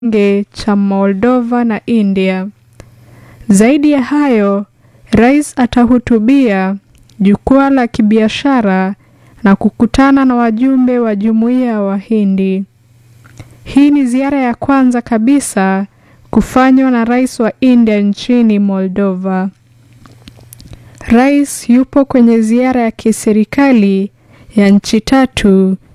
cha Moldova na India. Zaidi ya hayo, rais atahutubia jukwaa la kibiashara na kukutana na wajumbe wa Jumuiya ya Wahindi. Hii ni ziara ya kwanza kabisa kufanywa na rais wa India nchini Moldova. Rais yupo kwenye ziara ya kiserikali ya nchi tatu